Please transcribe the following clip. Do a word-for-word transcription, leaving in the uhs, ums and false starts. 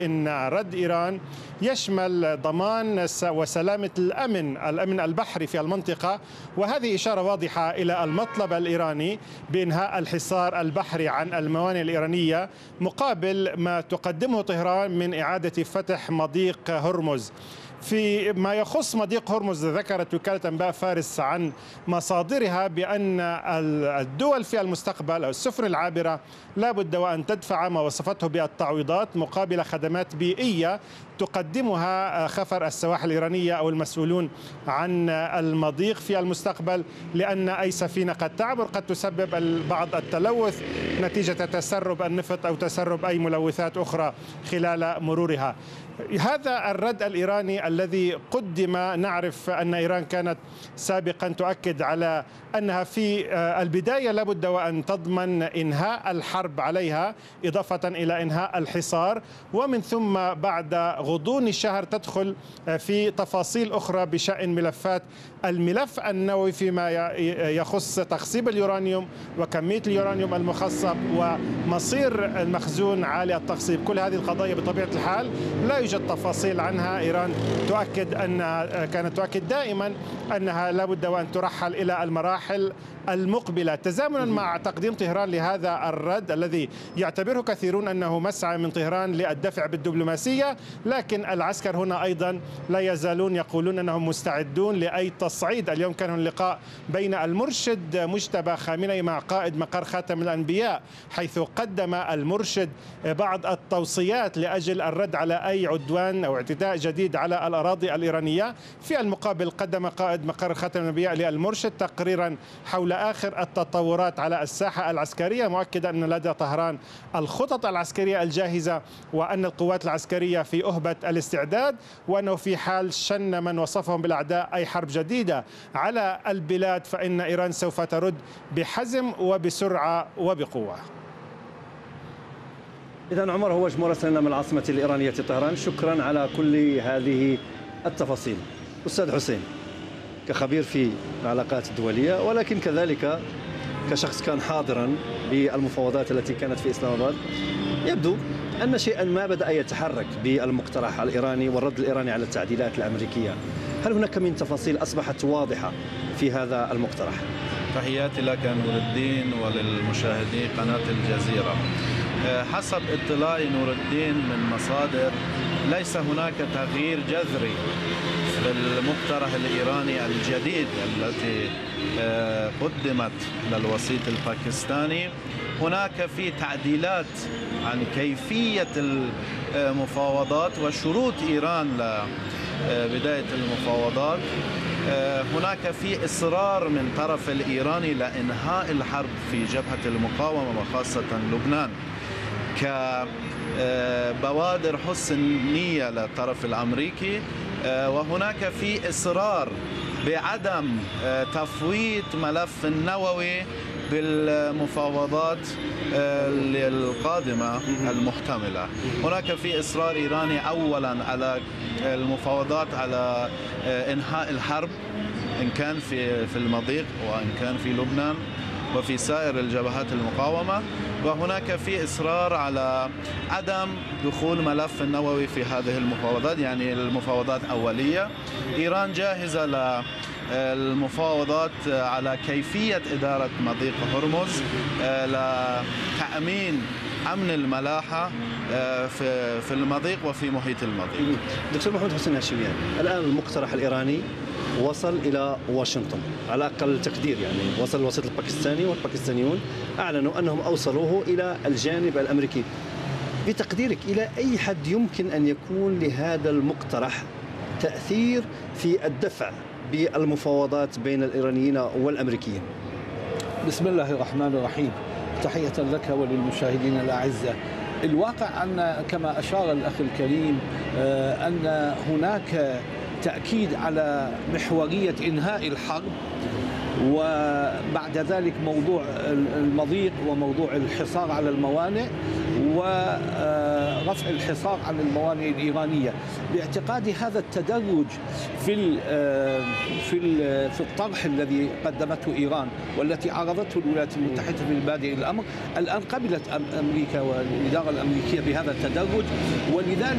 إن رد إيران يشمل ضمان وسلامة الأمن الأمن البحري في المنطقة، وهذه إشارة واضحة إلى المطلب الإيراني بإنهاء الحصار البحري عن الموانئ الإيرانية مقابل ما تقدمه طهران من إعادة فتح مضيق هرمز. في ما يخص مضيق هرمز، ذكرت وكالة أنباء فارس عن مصادرها بأن الدول في المستقبل أو السفن العابرة لا بد وأن تدفع ما وصفته بالتعويضات مقابل خدمات بيئية تقدمها خفر السواحل الإيرانية أو المسؤولون عن المضيق في المستقبل، لأن أي سفينة قد تعبر قد تسبب بعض التلوث نتيجة تسرب النفط أو تسرب أي ملوثات أخرى خلال مرورها. هذا الرد الإيراني الذي قدم، نعرف أن إيران كانت سابقا تؤكد على أنها في البداية لابد وأن تضمن إنهاء الحرب عليها إضافة إلى إنهاء الحصار، ومن ثم بعد غضون الشهر تدخل في تفاصيل أخرى بشأن ملفات الملف النووي فيما يخص تخصيب اليورانيوم وكمية اليورانيوم المخصب ومصير المخزون عالي التخصيب. كل هذه القضايا بطبيعة الحال لا يوجد تفاصيل عنها. إيران تؤكد أنها كانت تؤكد دائما أنها لابد وأن ترحل إلى المراحل المقبلة، تزامنا مع تقديم طهران لهذا الرد الذي يعتبره كثيرون أنه مسعى من طهران للدفع بالدبلوماسية، لكن العسكر هنا أيضا لا يزالون يقولون أنهم مستعدون لأي تصعيد. اليوم كان اللقاء بين المرشد مجتبى خامنئي مع قائد مقر خاتم الأنبياء، حيث قدم المرشد بعض التوصيات لأجل الرد على أي عدوان أو اعتداء جديد على الأراضي الإيرانية. في المقابل قدم قائد مقر خاتم الأنبياء للمرشد تقريرا حول آخر التطورات على الساحة العسكرية، مؤكدا أن لدى طهران الخطط العسكرية الجاهزة وأن القوات العسكرية في أهبة الاستعداد، وأنه في حال شن من وصفهم بالأعداء أي حرب جديدة على البلاد فإن إيران سوف ترد بحزم وبسرعة وبقوة. إذن عمر هوج مراسلنا من العاصمة الإيرانية طهران، شكرا على كل هذه التفاصيل. أستاذ حسين، كخبير في العلاقات الدولية ولكن كذلك كشخص كان حاضرا بالمفاوضات التي كانت في إسلام آباد، يبدو أن شيئا ما بدأ يتحرك بالمقترح الإيراني والرد الإيراني على التعديلات الأمريكية. هل هناك من تفاصيل أصبحت واضحة في هذا المقترح؟ تحياتي لك نور الدين وللمشاهدين قناة الجزيرة. حسب اطلاع نور الدين من مصادر ليس هناك تغيير جذري في المقترح الإيراني الجديد التي قدمت للوسيط الباكستاني. هناك في تعديلات عن كيفية المفاوضات وشروط إيران لبداية المفاوضات. هناك في إصرار من طرف الإيراني لإنهاء الحرب في جبهة المقاومة وخاصة لبنان كبوادر حسن نية للطرف الأمريكي، وهناك في إصرار بعدم تفويت ملف النووي بالمفاوضات القادمة المحتملة. هناك في إصرار إيراني أولا على المفاوضات على إنهاء الحرب إن كان في في المضيق وإن كان في لبنان وفي سائر الجبهات المقاومة، وهناك في إصرار على عدم دخول ملف النووي في هذه المفاوضات، يعني المفاوضات أولية. إيران جاهزة للمفاوضات على كيفية إدارة مضيق هرمز لتأمين أمن الملاحة في في المضيق وفي محيط المضيق. دكتور محمود حسين هاشميان، الآن المقترح الإيراني وصل إلى واشنطن على أقل تقدير، يعني وصل الوسيط الباكستاني والباكستانيون أعلنوا أنهم أوصلوه إلى الجانب الأمريكي. بتقديرك إلى أي حد يمكن أن يكون لهذا المقترح تأثير في الدفع بالمفاوضات بين الإيرانيين والأمريكيين؟ بسم الله الرحمن الرحيم، تحية لك وللمشاهدين الأعزاء. الواقع أن كما أشار الأخ الكريم أن هناك تأكيد على محورية إنهاء الحرب، وبعد ذلك موضوع المضيق وموضوع الحصار على الموانئ ورفع الحصار عن الموانئ الإيرانية. باعتقادي هذا التدرج في في في الطرح الذي قدمته إيران والتي عرضته الولايات المتحدة في بادئ الأمر، الآن قبلت أمريكا والإدارة الأمريكية بهذا التدرج، ولذلك